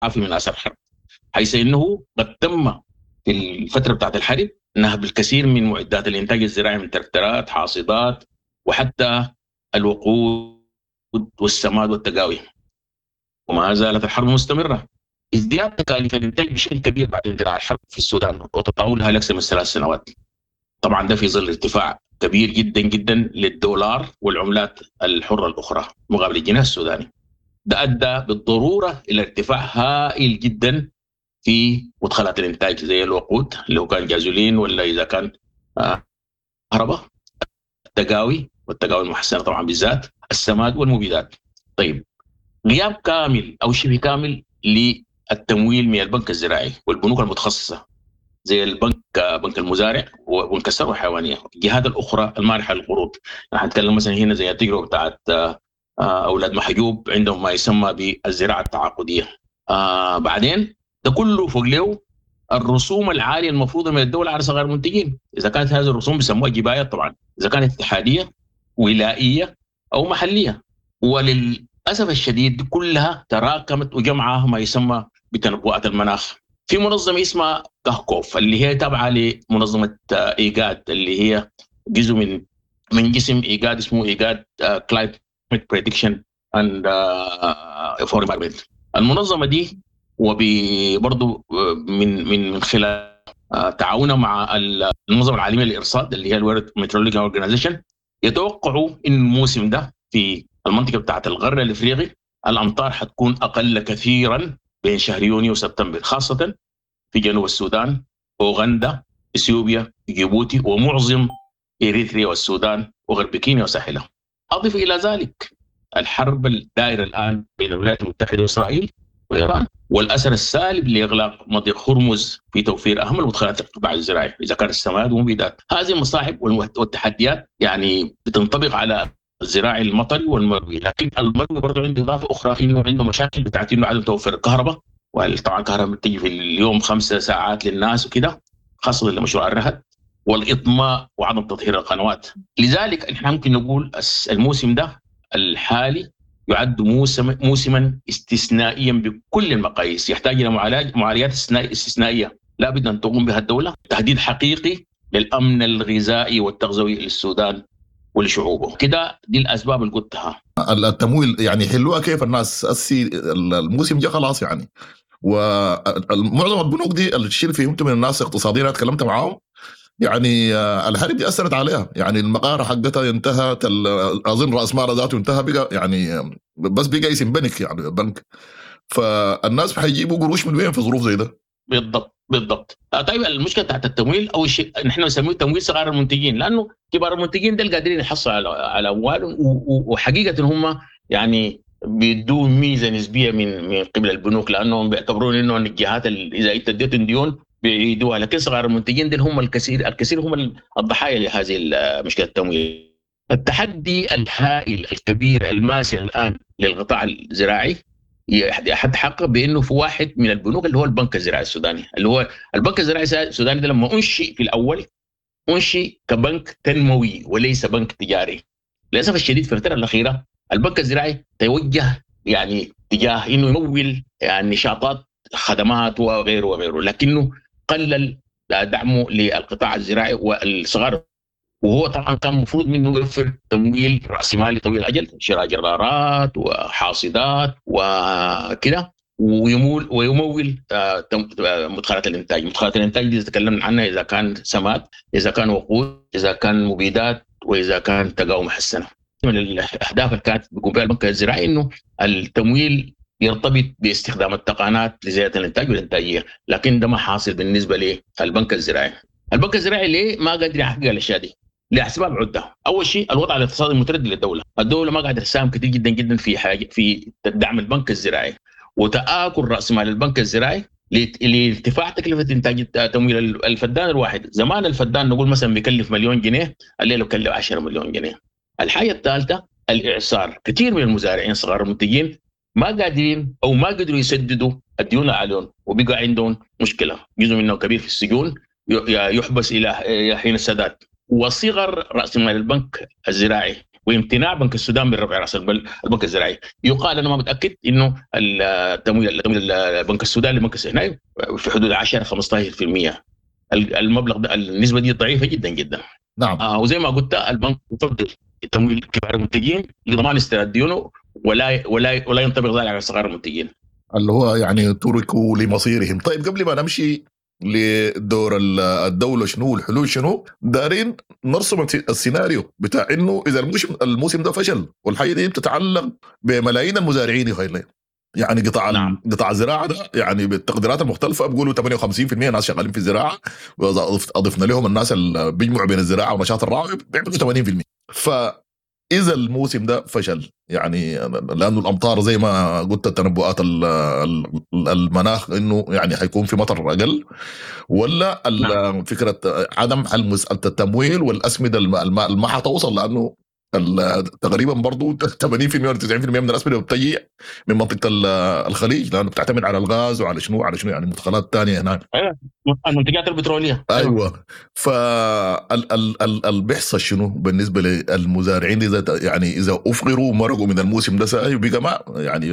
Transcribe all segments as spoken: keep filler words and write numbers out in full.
تعافي من اثر الحرب، حيث انه قد تم في الفتره بتاعت الحرب نهب الكثير من معدات الانتاج الزراعي من تركترات، حاصدات، وحتى الوقود والسماد والتقاوي. وما زالت الحرب مستمره. ازدياد تكاليف الانتاج بشكل كبير بعد اندلاع الحرب في السودان وتطاولها لاكثر من ثلاث سنوات. طبعا ده في ظل ارتفاع كبير جدا جدا للدولار والعملات الحره الاخرى مقابل الجنيه السوداني. ده ادى بالضروره الى ارتفاع هائل جدا في مدخلات الانتاج زي الوقود اللي هو كان جازولين، ولا اذا كان كهرباء، التقاوي والتقاوي المحسنه طبعا بالذات، السماد والمبيدات. طيب، غياب كامل او شبه كامل للتمويل من البنك الزراعي والبنوك المتخصصه زي البنك بنك المزارع وبنك الثروه الحيوانيه، الجهات الاخرى المانحه للقروض. نحن نتكلم مثلا هنا زي التجربه بتاعت اولاد محجوب عندهم ما يسمى بالزراعه التعاقديه. آه بعدين ده كله فوق له الرسوم العاليه المفروضه من الدوله على صغار المنتجين. اذا كانت هذه الرسوم بيسموها جبايات طبعا، اذا كانت اتحاديه ولائيه او محليه. وللاسف الشديد دي كلها تراكمت وجمعها ما يسمى بتنبؤات المناخ في منظمه اسمها كهكوف، اللي هي تابعه لمنظمه ايجاد، اللي هي جزء من من جسم ايجاد اسمه ايجاد كلايمت بريدكشن اند فور انفايرمنت. المنظمه دي وبرضه من من من خلال تعاونها مع المنظمه العالميه للارصاد اللي هي الورد ميترولوجي اورجانيزيشن يتوقعوا ان الموسم ده في المنطقه بتاعه الغرب الافريقي الامطار حتكون اقل كثيرا بين شهر يونيو وسبتمبر، خاصه في جنوب السودان، اوغندا، اثيوبيا، جيبوتي، ومعظم اريتريا والسودان وغرب كينيا وساحلها. اضف الى ذلك الحرب الدائره الان بين الولايات المتحده واسرائيل وايران، والاثر السالب لاغلاق مضيق هرمز في توفير اهم المدخلات القطاع الزراعي اذا كان السماد والمبيدات. هذه المصاعب والتحديات يعني بتنطبق على الزراعي المطري والمروي، لكن المروي برضه عنده اضافه اخرى انه عنده مشاكل بتاعت انه عدم توفير الكهرباء، وطبعا الكهرباء بتجي في اليوم خمسة ساعات للناس وكده، خاصه لمشروع الرهد، والاطماء وعدم تطهير القنوات. لذلك احنا ممكن نقول الموسم ده الحالي يعد موسم موسما استثنائيا بكل المقاييس، يحتاج الى معالجات استثنائيه لا بد ان تقوم بها الدوله، تهديد حقيقي للامن الغذائي والتغذوي للسودان ولشعوبه. كده دي الاسباب اللي قلتها. التمويل يعني حلوها كيف الناس السي الموسم جاء خلاص يعني، ومعظم البنوك دي الشيء فيهم من الناس اقتصاديين اتكلمت معاهم يعني الحرب دي اثرت عليها، يعني المقاره حقتها انتهت، اظن راس مالها ذاته انتهى بقى، يعني بس بقى اسم بنك يعني بنك، فالناس حيجيبوا قروش من وين في ظروف زي ده؟ بالضبط بالضبط. طيب المشكله تحت التمويل اول شيء نحن نسميه تمويل صغار المنتجين، لانه كبار المنتجين ده قادرين يحصلوا على على اموال، وحقيقه هم يعني بيدوا ميزه نسبيه من من قبل البنوك، لانهم بيعتبرون انه الجهات اذا انت اديتهم ديون بيعيدوها، لكن صغار المنتجين دول هم الكثير الكثير هم الضحايا لهذه مشكله التمويل. التحدي الهائل الكبير الماسي الان للقطاع الزراعي يتحقق بانه في واحد من البنوك اللي هو البنك الزراعي السوداني، اللي هو البنك الزراعي السوداني ده لما انشئ في الاول انشئ كبنك تنموي وليس بنك تجاري. للاسف الشديد في الفتره الاخيره البنك الزراعي توجه يعني تجاه انه يمول يعني نشاطات خدمات وغيره وغيره، لكنه قلل دعمه للقطاع الزراعي والصغار، وهو طبعا كان المفروض منه يوفر تمويل رأس مالي طويل الأجل، شراء جرارات وحاصدات وكده، ويمول ويمول مدخلات الانتاج. مدخلات الانتاج دي تكلمنا عنها اذا كان سماد، اذا كان وقود، اذا كان مبيدات، واذا كان تقاوم محسنه. من الاهداف اللي كانت بيقوم بها البنك الزراعي انه التمويل يرتبط باستخدام التقنيات لزياده الانتاج والانتاجيه، لكن ده ما حاصل بالنسبه للبنك الزراعي. البنك الزراعي ليه ما قادر يحقق الاشياء دي؟ لاسباب عده. اول شيء الوضع الاقتصادي المتردد للدوله، الدوله ما قاعده تساهم كثير جدا جدا في حاجه في دعم البنك الزراعي، وتآكل راس مال البنك الزراعي لارتفاع تكلفه انتاج تمويل الفدان الواحد. زمان الفدان نقول مثلا بيكلف مليون جنيه، الليله بيكلف عشرة مليون جنيه. الحاجه الثالثه الاعصار، كثير من المزارعين صغار المنتجين ما قادرين او ما قدروا يسددوا الديون عليهم، وبقى عندهم مشكله، جزء منه كبير في السجون يحبس الى حين السداد. وصغر راس مال البنك الزراعي وامتناع بنك السودان من رفع راس البنك الزراعي. يقال انا ما متاكد انه التمويل البنك السوداني لبنك السهناي في حدود عشرة خمسة عشر بالمئة. المبلغ ده النسبه دي ضعيفه جدا جدا. نعم. آه وزي ما قلت البنك يفضل تمويل كبار المنتجين لضمان استرداد ديونه، ولا ولا ولا ينطبق ذلك على صغار المنتجين اللي هو يعني تركوا لمصيرهم. طيب قبل ما نمشي لدور الدولة شنو الحلول شنو، دارين نرسم السيناريو بتاع انه اذا الموسم الموسم ده فشل، والحاجة دي بتتعلق بملايين المزارعين يخيل يعني قطاع نعم. قطاع الزراعة ده يعني بالتقديرات المختلفة بيقولوا ثمانية وخمسين بالمئة ناس شغالين في الزراعة، واذا اضفنا لهم الناس اللي بيجمعوا بين الزراعة ونشاط الراعي بيعملوا ثمانين بالمئة. ف إذا الموسم ده فشل يعني لأنه الأمطار زي ما قلت التنبؤات المناخ إنه يعني هيكون في مطر أقل، ولا نعم. فكرة عدم حل مسألة التمويل والأسمدة ما حتوصل، لأنه تقريبا برضو ثمانين بالمئة ولا تسعين بالمئة من الأسمدة بتجي من منطقة الخليج، لأنه بتعتمد على الغاز وعلى شنو على شنو يعني مدخلات تانية هناك. أيوة المنتجات البترولية. أيوة. فال بيحصل شنو بالنسبة للمزارعين إذا يعني إذا أفقروا مرقوا من الموسم ده ساي وبقى ما يعني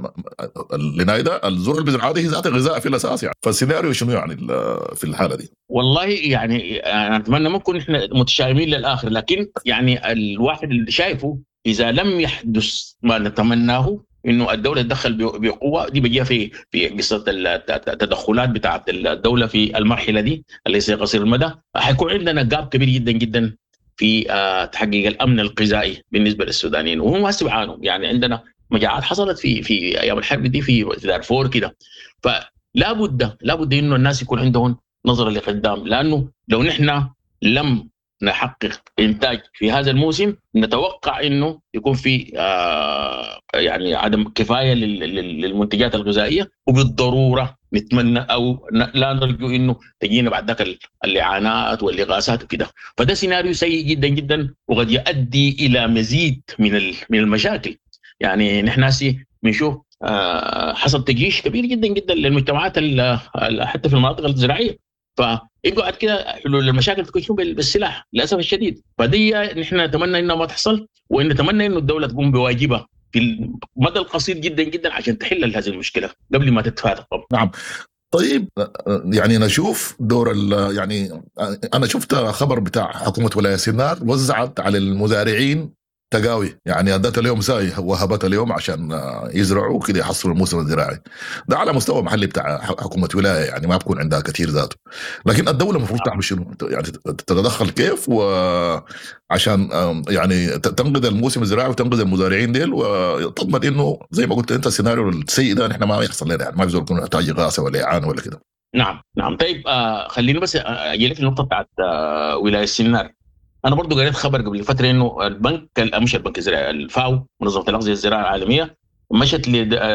لنايدا الزرع البزراعي هذه ذات غذاء في الأساس يعني. فالسيناريو شنو يعني في الحالة دي؟ والله يعني أنا أتمنى ما نكون إحنا متشائمين للآخر، لكن يعني الواحد اللي شايفه إذا لم يحدث ما نتمناه إنه الدولة تدخل بقوة دي، بيجيها في في قصة التدخلات بتاعة الدولة في المرحلة دي اللي هي قصير المدى، حيكون عندنا جاب كبير جدا جدا في تحقيق الأمن الغذائي بالنسبة للسودانيين، وهم هسه بيعانوا. يعني عندنا مجاعات حصلت في في أيام الحرب دي في دارفور كده، فلا بد لا بد إنه الناس يكون عندهم نظرة لقدام، لأنه لو نحن لم نحقق إنتاج في هذا الموسم نتوقع إنه يكون في آه يعني عدم كفاية للمنتجات الغذائية، وبالضرورة نتمنى أو لا نرجو إنه تجينا بعد ذلك الإعانات والإغاثات وكده. فده سيناريو سيء جدا جدا، وقد يؤدي إلى مزيد من من المشاكل. يعني نحن هسي بنشوف آه حصل تجيش كبير جدا جدا للمجتمعات حتى في المناطق الزراعية، فيقعد كده حلول المشاكل تكون شو بالسلاح للاسف الشديد. فدي نحن نتمنى انها ما تحصل، وان نتمنى انه الدوله تقوم بواجبها في المدى القصير جدا جدا عشان تحل هذه المشكله قبل ما تتفادى. نعم. طيب يعني نشوف دور يعني انا شفت خبر بتاع حكومه ولايه سينار وزعت على المزارعين تقاوي، يعني ادت اليوم ساي وهبت اليوم عشان يزرعوا كده يحصلوا الموسم الزراعي ده على مستوى محلي بتاع حكومه ولايه، يعني ما بكون عندها كثير ذاته. لكن الدوله المفروض تعمل شنو؟ يعني تتدخل كيف وعشان يعني تنقذ الموسم الزراعي وتنقذ المزارعين ديل، وتضمن انه زي ما قلت انت السيناريو السيء ده نحن ما يحصل لنا، يعني ما يقدر يكون نحتاج غاثه ولا اعانه ولا كده. نعم نعم. طيب آه خليني بس اجي لك النقطه بتاعت آه ولايه سينار. أنا برضو قريت خبر قبل فترة إنه البنك مش البنك الزراعي الفاو منظمة الأغذية الزراعية العالمية مشت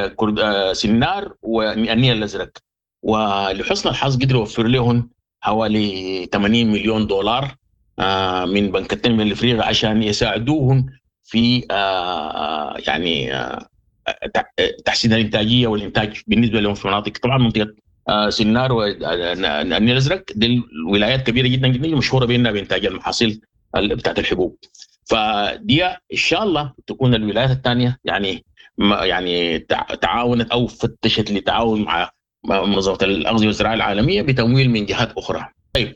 لسينار والنيل الأزرق، ولحسن الحظ قدروا يوفر لهم حوالي ثمانين مليون دولار من بنك التنمية الإفريقي عشان يساعدوهم في يعني تحسين الإنتاجية والإنتاج بالنسبة لهم في مناطق. طبعا منطقة سينار والنيل الأزرق دي الولايات كبيرة جدا جدا مشهورة بأنها بإنتاج المحاصيل بتاعت الحبوب، فدي إن شاء الله تكون الولايات الثانية يعني يعني تعاونت أو فتشت لتعاون مع منظمة الأغذية والزراعة العالمية بتمويل من جهات أخرى. طيب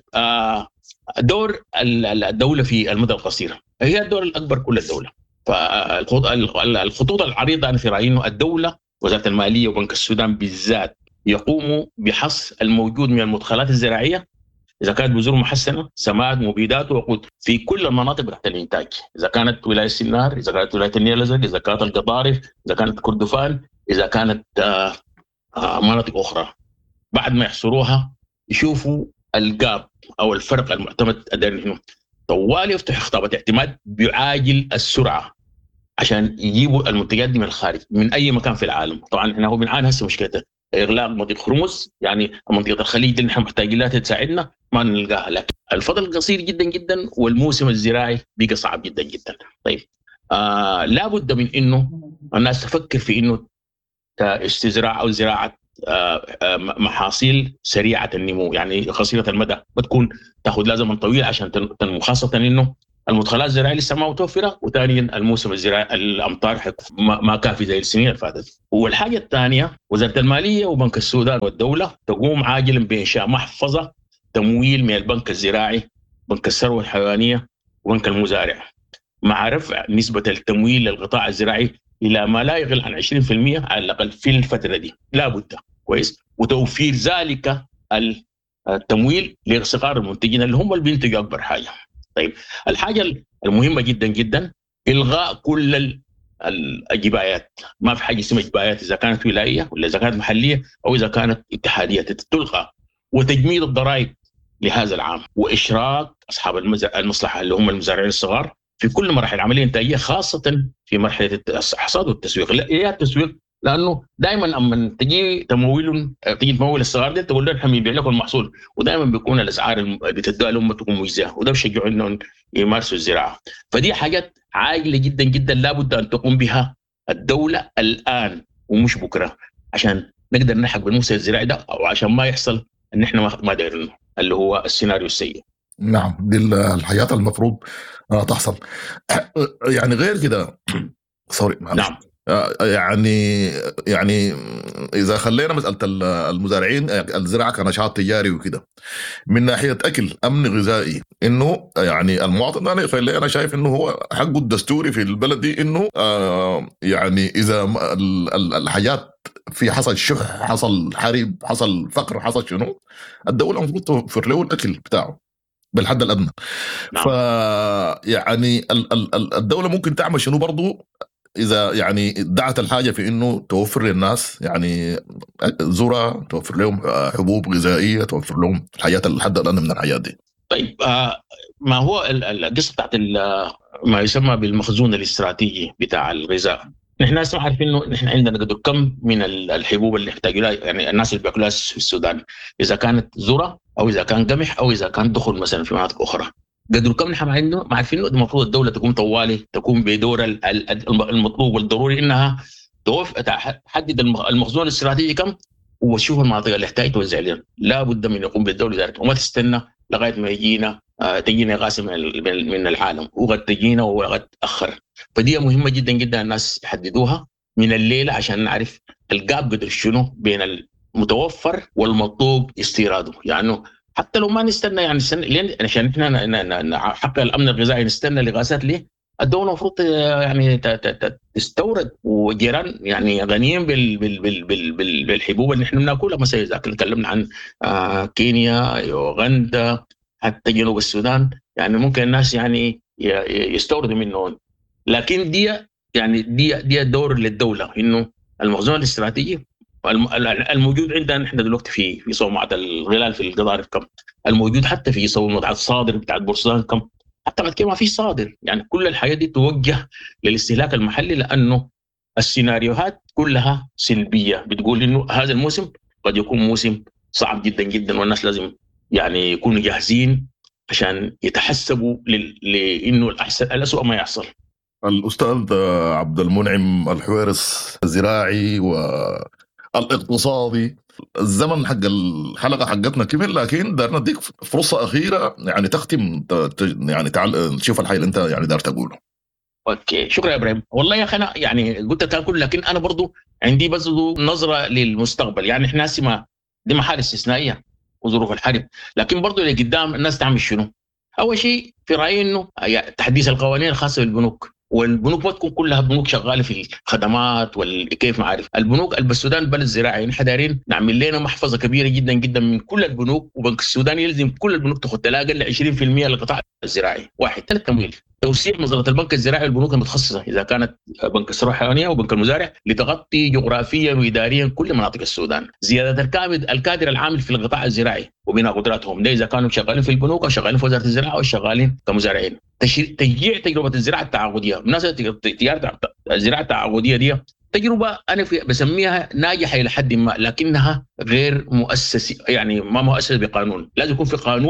دور الدولة في المدى القصير هي الدور الأكبر كل الدولة. فالخطوط العريضة أنا في رأيي إنه الدولة وزارة المالية وبنك السودان بالذات يقوموا بحص الموجود من المدخلات الزراعية، إذا كانت بذور محسنة، سماد، مبيدات، ووقود في كل المناطق تحت الإنتاج، إذا كانت ولاية سينار، إذا كانت ولاية النيل الأزرق، إذا كانت القطارف، إذا كانت كردفان، إذا كانت آآ آآ مناطق أخرى. بعد ما يحصروها يشوفوا الجاب أو الفرق المعتمد أدري طوال يفتح خطابة اعتماد بعاجل السرعة عشان يجيبوا المنتجات دي من الخارج من أي مكان في العالم. طبعا إحنا هو بنعاني هسه مشكلة إغلاق منطقة هرمز، يعني منطقة الخليج اللي نحن محتاجين لها تساعدنا ما نلقاها، لكن الفضل قصير جدا جدا والموسم الزراعي بقى صعب جدا جدا. طيب آه لابد من إنه الناس تفكر في إنه استزراع أو زراعة آه آه محاصيل سريعة النمو، يعني قصيرة المدى، بتكون تأخذ لها زمن طويل عشان تنمو، خاصة إنه المدخلات الزراعيه لسه ما متوفره، وثانيا الموسم الزراعي الامطار ما كافي زي السنين اللي فاتت. والحاجه الثانيه وزاره الماليه وبنك السودان والدوله تقوم عاجلا بانشاء محفظه تمويل من البنك الزراعي، بنك الثروه الحيوانيه وبنك المزارع، مع رفع نسبه التمويل للقطاع الزراعي الى ما لا يقل عن عشرين بالمئة على الاقل في الفتره دي، لا بد كويس، وتوفير ذلك التمويل لصغار المنتجين اللي هم اللي بينتجوا اكبر حاجه. طيب الحاجه المهمه جدا جدا الغاء كل الجبايات، ما في حاجه اسمها جبايات اذا كانت ولائيه ولا اذا كانت محليه او اذا كانت اتحاديه تلغى، وتجميد الضرائب لهذا العام، واشراك اصحاب المصلحه اللي هم المزارعين الصغار في كل مراحل العمليه الانتاجيه، خاصه في مرحله الحصاد والتسويق. لا التسويق لانه دائما لما تجي تمويل تجي تمول الصغار دي تقول لهم احنا بنبيع لكم المحصول، ودائما بيكون الاسعار اللي بتدوها لهم تكون مجزيه، وده بيشجعوا انهم يمارسوا الزراعه. فدي حاجات عاجله جدا جدا لابد ان تقوم بها الدوله الان ومش بكره، عشان نقدر نلحق بالموسم الزراعي ده، او عشان ما يحصل ان احنا ما دايرينه اللي هو السيناريو السيء. نعم، دي الحياه المفروض تحصل. يعني غير كده سوري نعم يعني يعني إذا خلينا مسألة المزارعين الزراعة كنشاط تجاري وكده من ناحية أكل أمن غذائي، إنه يعني المواطن أنا فاللي أنا شايف إنه هو حقه الدستوري في البلد دي، إنه آه يعني إذا الحاجات في حصل شح، حصل حرب، حصل فقر، حصل شنو، الدولة المفروض توفر له الأكل بتاعه بالحد الأدنى. نعم. فيعني الدولة ممكن تعمل شنو برضو إذا يعني دعت الحاجة في إنه توفر للناس يعني ذرة، توفر لهم حبوب غذائية، توفر لهم الحاجات الحد الأدنى من الحاجات دي. طيب آه ما هو القصة بتاعت ما يسمى بالمخزون الاستراتيجي بتاع الغذاء، نحن ناس عارفين إنه نحن عندنا قدر كم من الحبوب اللي يحتاجوا لها، يعني الناس اللي بياكلوها في السودان، إذا كانت ذرة أو إذا كان قمح أو إذا كان دخل مثلا في مناطق أخرى، قدروا كم نحن عندنا ما عارفين إنه المفروض الدولة تقوم طوالي تقوم بدور المطلوب والضروري، إنها توف تحدد المخزون الاستراتيجي كم وتشوف المناطق اللي يحتاج توزع لنا. لا بد من يقوم بالدولة ذلك، وما تستنى لغاية ما يجينا آه تجينا غاسم من العالم، وقد تجينا وقد تأخر. فدي مهمة جدا جدا الناس يحددوها من الليلة عشان نعرف الجاب قدر شنو بين المتوفر والمطلوب استيراده. يعني حتى لو ما نستنى يعني لين عشان احنا نحقق الامن الغذائي نستنى لغاسات ليه، الدوله المفروض يعني تستورد، وجيران يعني غنيين بال بال بال بال بالحبوب اللي احنا بناكلها. مثلا اذا تكلمنا عن كينيا، يوغندا، حتى جنوب السودان، يعني ممكن الناس يعني يستوردوا منه. لكن دي يعني دي دي دور للدوله، انه المخزون الاستراتيجي الموجود عندنا نحن دلوقتي في في صومعة الغلال في القضارف كم، الموجود حتى في صومعة الصادر بتاع البورسودان كم، حتى بعد كده ما في صادر. يعني كل الحاجات دي توجه للاستهلاك المحلي، لأنه السيناريوهات كلها سلبية بتقول إنه هذا الموسم قد يكون موسم صعب جدا جدا، والناس لازم يعني يكونوا جاهزين عشان يتحسبوا لإنه الأحسن الأسوأ ما يحصل. الأستاذ عبد المنعم الحويرس، الزراعي والاقتصادي، الزمن حق الحلقة حقتنا كمل، لكن دارنا نديك فرصة أخيرة يعني تختم يعني تعال نشوف الحي اللي أنت يعني دار تقوله. اوكي شكرا يا ابراهيم. والله يا اخي انا يعني قلت تاكل، لكن انا برضو عندي بس نظره للمستقبل. يعني احنا سما دي محال استثنائيه وظروف الحرب، لكن برضو اللي قدام الناس تعمل شنو؟ اول شيء في رايي انه تحديث القوانين الخاصه بالبنوك، والبنوك ما تكون كلها بنوك شغاله في الخدمات والكيف ما عارف. البنوك السودان بلد زراعي، نحن دايرين نعمل لنا محفظه كبيره جدا جدا من كل البنوك، وبنك السودان يلزم كل البنوك تاخذ لا اقل عشرين بالمئة للقطاع الزراعي. واحد ثلاث تمويل، توسيع نظره البنك الزراعي والبنوك المتخصصه اذا كانت بنك الثروه الحيوانيه وبنك المزارع لتغطي جغرافيا واداريا كل مناطق السودان. زياده الكادر الكادر العامل في القطاع الزراعي وبناء قدراتهم، ده اذا كانوا شغالين في البنوك او شغالين في وزاره الزراعه او شغالين كمزارعين. تشجيع تجربه الزراعه التعاقديه، مناسبه تجاره الزراعه التعاقديه دي تجربه انا بسميها ناجحه الى حد ما، لكنها غير مؤسسه، يعني ما مؤسسه بقانون. لازم يكون في قانون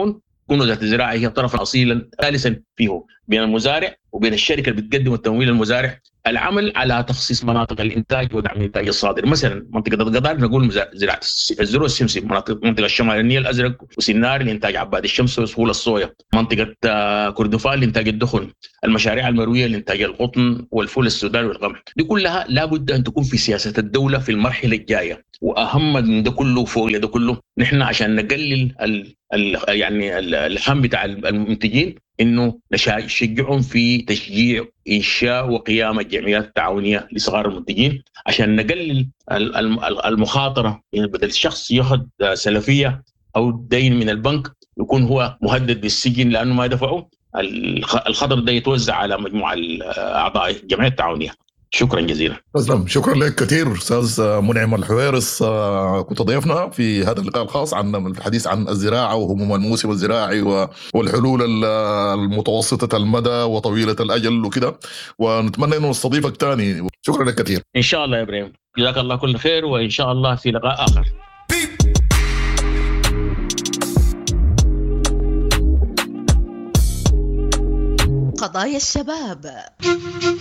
تكون وزارة الزراعة هي طرفا أصيلا ثالثا فيه بين المزارع وبين الشركة اللي بتقدم التمويل للمزارع، العمل على تخصيص مناطق الإنتاج ودعم الإنتاج الصادر. مثلا منطقة القضار نقول زراعة الزروع السمسم، منطقة الشمال النيل الأزرق وسنار لإنتاج عباد الشمس وسهول الصويا، منطقة كردفان لإنتاج الدخن، المشاريع المروية لإنتاج القطن والفول السوداني والقمح. دي كلها لابد أن تكون في سياسة الدولة في المرحلة الجاية. وأهم من ده كله فوق ده كله نحن عشان نقلل ال ال يعني الهم بتاع المنتجين انه نشجعهم في تشجيع انشاء وقيام الجمعيات التعاونيه لصغار المنتجين عشان نقلل المخاطره. يعني بدل الشخص ياخذ سلفيه او دين من البنك يكون هو مهدد بالسجن لانه ما دفعه، الخطر ده يتوزع على مجموعه اعضاء الجمعيه التعاونيه. شكرا جزيلا. تسلم، شكرا لك كثير استاذ منعم الحويرس. كنت ضيفنا في هذا اللقاء الخاص عن الحديث عن الزراعه وهموم الموسم الزراعي والحلول المتوسطه المدى وطويله الاجل وكده، ونتمنى انه نستضيفك ثاني. شكرا لك كثير. ان شاء الله يا ابراهيم، جزاك الله كل خير، وان شاء الله في لقاء اخر. قضايا الشباب.